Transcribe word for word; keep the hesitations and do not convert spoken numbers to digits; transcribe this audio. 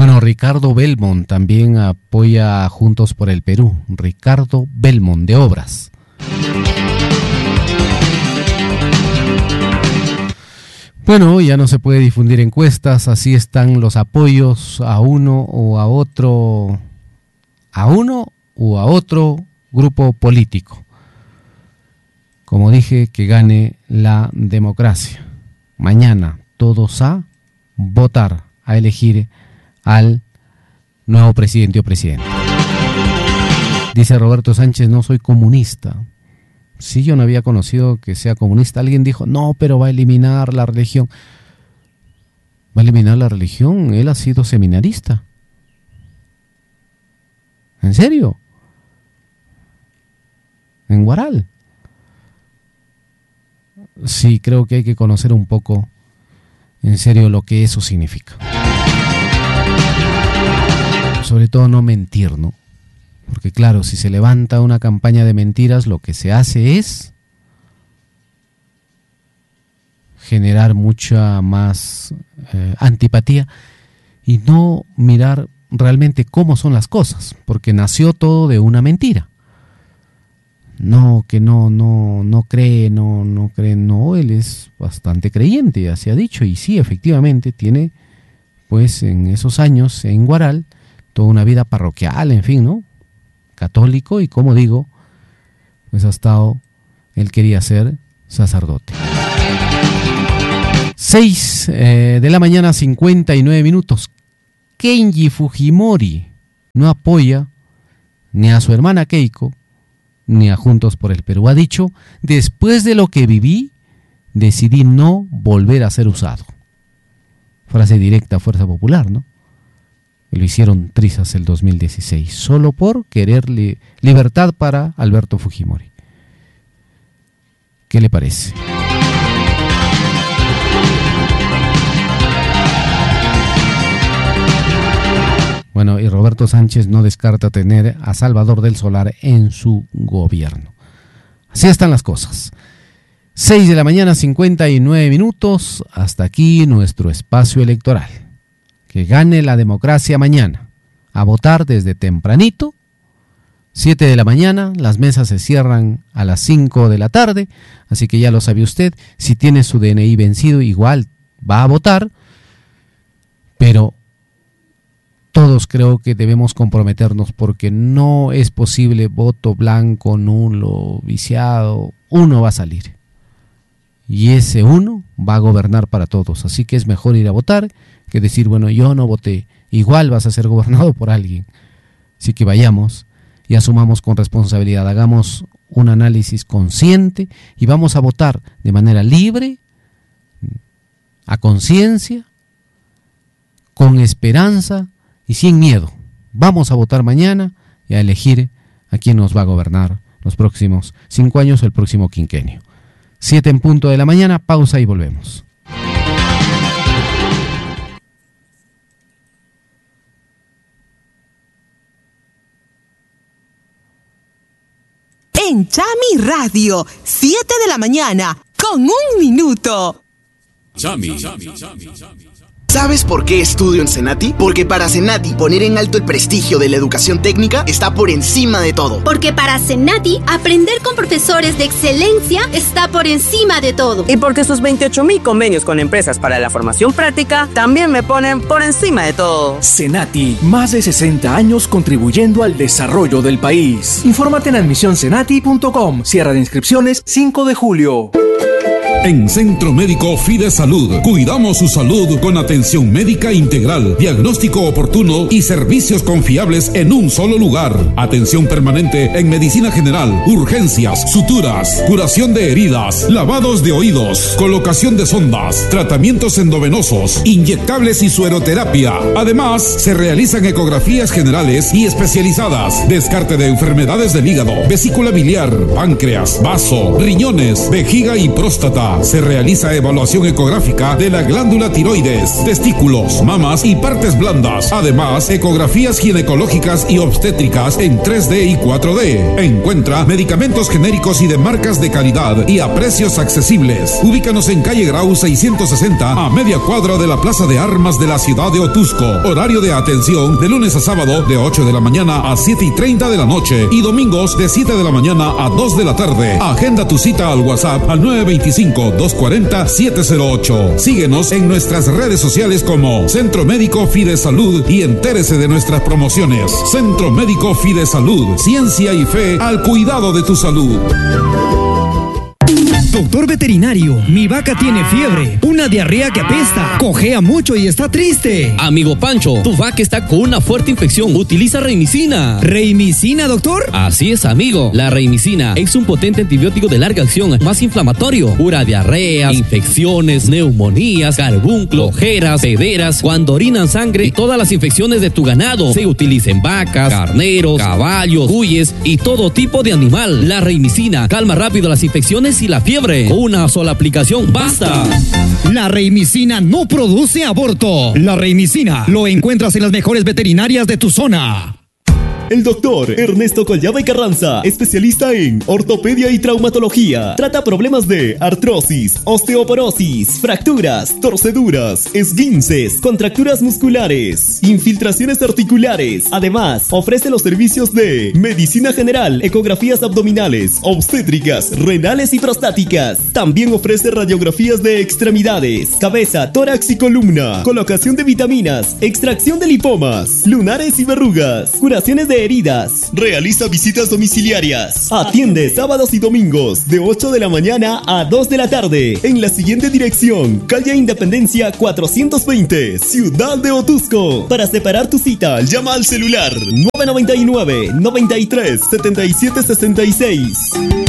Bueno, Ricardo Belmont también apoya a Juntos por el Perú. Ricardo Belmont, de Obras. Bueno, ya no se puede difundir encuestas, así están los apoyos a uno o a otro, a uno o a otro grupo político. Como dije, que gane la democracia. Mañana todos a votar, a elegir al nuevo presidente o presidenta. Dice Roberto Sánchez, no soy comunista. Sí, yo no había conocido que sea comunista. Alguien dijo, no, pero va a eliminar la religión. ¿Va a eliminar la religión? Él ha sido seminarista. ¿En serio? En Huaral. Sí, creo que hay que conocer un poco, en serio, lo que eso significa. Sobre todo no mentir, ¿no? Porque claro, si se levanta una campaña de mentiras, lo que se hace es generar mucha más eh, antipatía y no mirar realmente cómo son las cosas, porque nació todo de una mentira. No, que no, no, no cree, no, no cree, no, él es bastante creyente, ya se ha dicho, y sí, efectivamente, tiene, pues, en esos años en Huaral, toda una vida parroquial, en fin, ¿no? Católico, y como digo, pues ha estado, él quería ser sacerdote. seis eh, de la mañana, cincuenta y nueve minutos. Kenji Fujimori no apoya ni a su hermana Keiko, ni a Juntos por el Perú. Ha dicho, después de lo que viví, decidí no volver a ser usado. Frase directa a Fuerza Popular, ¿no? Lo hicieron trizas el dos mil dieciséis, solo por querer li- libertad para Alberto Fujimori. ¿Qué le parece? Bueno, y Roberto Sánchez no descarta tener a Salvador del Solar en su gobierno. Así están las cosas. seis de la mañana, cincuenta y nueve minutos. Hasta aquí nuestro espacio electoral. Que gane la democracia mañana. A votar desde tempranito. siete de la mañana, las mesas se cierran a las cinco de la tarde. Así que ya lo sabe usted. Si tiene su D N I vencido, igual va a votar. Pero todos creo que debemos comprometernos, porque no es posible voto blanco, nulo, viciado. Uno va a salir. Y ese uno va a gobernar para todos. Así que es mejor ir a votar que decir, bueno, yo no voté. Igual vas a ser gobernado por alguien. Así que vayamos y asumamos con responsabilidad. Hagamos un análisis consciente y vamos a votar de manera libre, a conciencia, con esperanza y sin miedo. Vamos a votar mañana y a elegir a quién nos va a gobernar los próximos cinco años, el próximo quinquenio. Siete en punto de la mañana, pausa y volvemos. En Chami Radio, siete de la mañana, con un minuto. Chami. ¿Sabes por qué estudio en Senati? Porque para Senati poner en alto el prestigio de la educación técnica está por encima de todo. Porque para Senati aprender con profesores de excelencia está por encima de todo. Y porque sus veintiocho mil convenios con empresas para la formación práctica también me ponen por encima de todo. Senati, más de sesenta años contribuyendo al desarrollo del país. Infórmate en admisión senati punto com. Cierre de inscripciones cinco de julio. En Centro Médico Fide Salud, cuidamos su salud con atención médica integral, diagnóstico oportuno y servicios confiables en un solo lugar. Atención permanente en medicina general, urgencias, suturas, curación de heridas, lavados de oídos, colocación de sondas, tratamientos endovenosos, inyectables y sueroterapia. Además, se realizan ecografías generales y especializadas, descarte de enfermedades del hígado, vesícula biliar, páncreas, vaso, riñones, vejiga y próstata. consulta. Se realiza evaluación ecográfica de la glándula tiroides, testículos, mamas y partes blandas. Además, ecografías ginecológicas y obstétricas en tres D y cuatro D. Encuentra medicamentos genéricos y de marcas de calidad y a precios accesibles. Ubícanos en calle Grau seiscientos sesenta, a media cuadra de la Plaza de Armas de la ciudad de Otusco. Horario de atención de lunes a sábado de ocho de la mañana a siete y treinta de la noche y domingos de siete de la mañana a dos de la tarde. Agenda tu cita al WhatsApp al nueve dos cinco, dos cuatro cero, siete cero ocho. Síguenos en nuestras redes sociales como Centro Médico Fidesalud y entérese de nuestras promociones. Centro Médico Fidesalud, ciencia y fe al cuidado de tu salud. Doctor veterinario, mi vaca tiene fiebre, una diarrea que apesta, cojea mucho y está triste. Amigo Pancho, tu vaca está con una fuerte infección. Utiliza Reimicina. ¿Reimicina, doctor? Así es, amigo. La Reimicina es un potente antibiótico de larga acción, más inflamatorio. Cura diarreas, infecciones, neumonías, carbunclo, ojeras, pederas, cuando orinan sangre y todas las infecciones de tu ganado. Se utiliza en vacas, carneros, caballos, cuyes y todo tipo de animal. La Reimicina calma rápido las infecciones y la fiebre. Con una sola aplicación basta. La Reimicina no produce aborto. La Reimicina lo encuentras en las mejores veterinarias de tu zona. El doctor Ernesto Collada y Carranza, especialista en ortopedia y traumatología. Trata problemas de artrosis, osteoporosis, fracturas, torceduras, esguinces, contracturas musculares, infiltraciones articulares. Además, ofrece los servicios de medicina general, ecografías abdominales, obstétricas, renales y prostáticas. También ofrece radiografías de extremidades, cabeza, tórax y columna, colocación de vitaminas, extracción de lipomas, lunares y verrugas, curaciones de heridas. Realiza visitas domiciliarias. Atiende sábados y domingos de ocho de la mañana a dos de la tarde en la siguiente dirección: calle Independencia cuatrocientos veinte, Ciudad de Otusco. Para separar tu cita, llama al celular nueve nueve nueve, noventa y tres, setenta y siete sesenta y seis.